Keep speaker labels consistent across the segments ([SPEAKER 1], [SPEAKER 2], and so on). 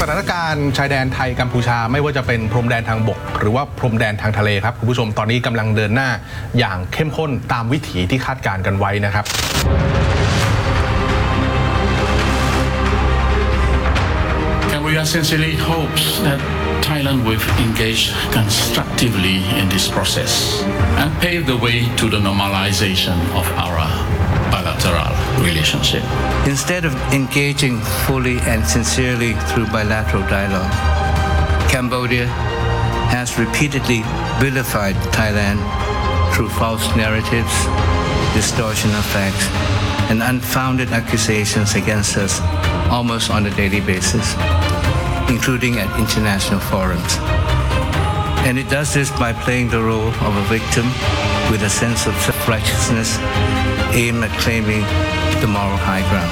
[SPEAKER 1] ถานการณ์ชายแดนไทยกัมพูชาไม่ว่าจะเป็นพรมแดนทางบกหรือว่าพรมแดนทางทะเลครับคุณผู้ชมตอนนี้กำลังเดินหน้าอย่างเข้มข้นตามวิถีที่คาดการณ์กันไว้นะครับ
[SPEAKER 2] We sincerely hope that Thailand will engage constructively in this process and pave the way to the normalization of our bilateral relationship.
[SPEAKER 3] Instead of engaging fully and sincerely through bilateral dialogue, Cambodia has repeatedly vilified Thailand through false narratives, distortion of facts, and unfounded accusations against us almost on a daily basis, including at international forums. And it does this by playing the role of a victim with a sense of self-righteousness aimed at claiming the moral high ground.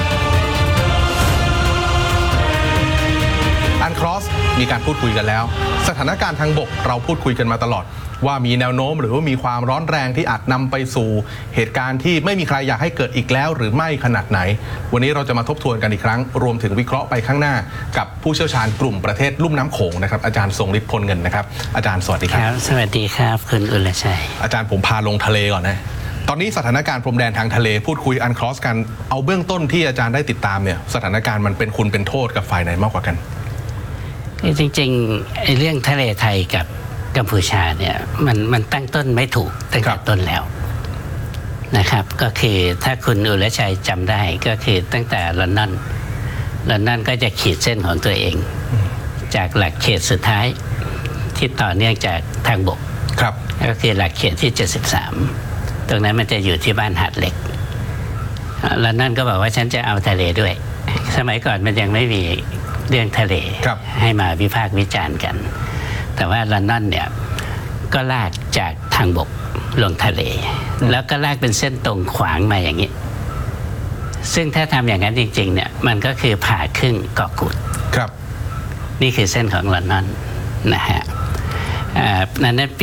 [SPEAKER 1] UNCLOS มีการพูดคุยกันแล้วสถานการณ์ทางบกเราพูดคุยกันมาตลอดว่ามีแนวโน้มหรือว่ามีความร้อนแรงที่อาจนำไปสู่เหตุการณ์ที่ไม่มีใครอยากให้เกิดอีกแล้วหรือไม่ขนาดไหนวันนี้เราจะมาทบทวนกันอีกครั้งรวมถึงวิเคราะห์ไปข้างหน้ากับผู้เชี่ยวชาญกลุ่มประเทศลุ่มน้ำโขงนะครับอาจารย์ทรงฤทธิ์พลเงินนะครับอาจารย์สวัสดีครับ
[SPEAKER 4] สวัสดีครับคุณอุลชัย
[SPEAKER 1] อาจารย์ผมพาลงทะเลก่อนนะตอนนี้สถานการณ์พรมแดนทางทะเลพูดคุยUNCLOSกันเอาเบื้องต้นที่อาจารย์ได้ติดตามเนี่ยสถานการณ์มันเป็นคุณเป็นโทษกับฝ่ายไหนมากกว่ากัน
[SPEAKER 4] จริงๆเรื่องทะเลไทยกับกัมพูชาเนี่ยมันตั้งต้นไม่ถูกตั้งแต่ต้นแล้วนะครับก็คือถ้าคุณอุลชัยจำได้ก็คือตั้งแต่ลอนดอนก็จะขีดเส้นของตัวเองจากหลักเขตสุดท้ายที่ต่อเนื่องจากทางบกก็คือหลักเขตที่73ตรงนั้นมันจะอยู่ที่บ้านหาดเหล็กลอนดอนก็บอกว่าฉันจะเอาทะเลด้วยสมัยก่อนมันยังไม่มีเรื่องทะเลให้มาวิพากษ์วิจารณ์กันแต่ว่าลอนดอนเนี่ยก็ลากจากทางบกลงทะเลแล้วก็ลากเป็นเส้นตรงขวางมาอย่างนี้ซึ่งถ้าทำอย่างนั้นจริงๆเนี่ยมันก็คือผ่าครึ่งเกาะกูดนี่คือเส้นของลอนดอนนะฮะนั้นปี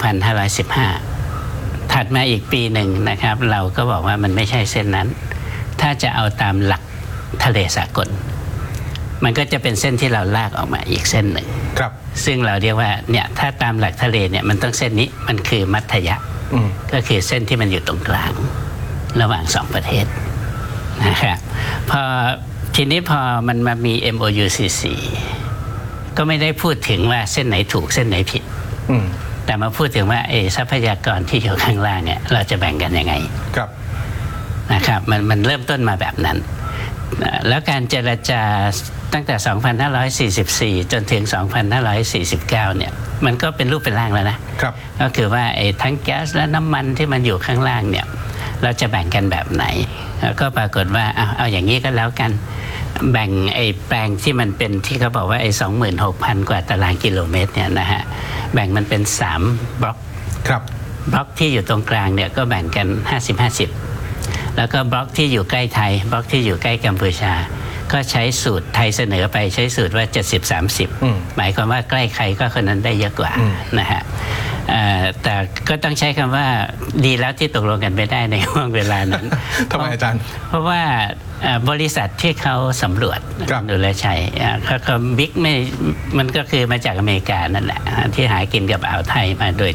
[SPEAKER 4] 2515 ถัดมาอีกปีหนึ่งนะครับเราก็บอกว่ามันไม่ใช่เส้นนั้นถ้าจะเอาตามหลักทะเลสากลมันก็จะเป็นเส้นที่เราลากออกมาอีกเส้นหนึ่งซึ่งเราเรียกว่าเนี่ยถ้าตามหลักทะเลเนี่ยมันต้องเส้นนี้มันคือมัธยะก็คือเส้นที่มันอยู่ตรงกลางระหว่างสองประเทศนะครับทีนี้พอมันมามี MOUCC ก็ไม่ได้พูดถึงว่าเส้นไหนถูกเส้นไหนผิดแต่มาพูดถึงว่าทรัพยากรที่อยู่ข้างล่างเนี่ยเราจะแบ่งกันยังไงนะครับมันเริ่มต้นมาแบบนั้นแล้วการเจรจาตั้งแต่ 2544 จนถึง 2549 เนี่ยมันก็เป็นรูปเป็นร่างแล้วนะก็คือว่าทั้งแก๊สและน้ำมันที่มันอยู่ข้างล่างเนี่ยเราจะแบ่งกันแบบไหนแล้วก็ปรากฏว่าเอาอย่างนี้ก็แล้วกันแบ่งแปลงที่มันเป็นที่เขาบอกว่า26,000 กว่าตารางกิโลเมตรเนี่ยนะฮะแบ่งมันเป็น3บล็อกบล็อกที่อยู่ตรงกลางเนี่ยก็แบ่งกัน 50-50แล้วก็บล็อกที่อยู่ใกล้ไทยบล็อกที่อยู่ใกล้กัมพูชาก็ใช้สูตรไทยเสนอไปใช้สูตรว่า70-30หมายความว่าใกล้ใครก็คนนั้นได้เยอะกว่านะฮะแต่ก็ต้องใช้คำว่าดีแล้วที่ตกลงกันไม่ได้ในห่วงเวลานั้น
[SPEAKER 1] ทำไมอาจารย์
[SPEAKER 4] เพราะว่าบริษัทที่เขาสำรวจดูแลชัยเขาบิ๊กไม่มันก็คือมาจากอเมริกานั่นแหละที่หากินกับอ่าวไทยมาโดย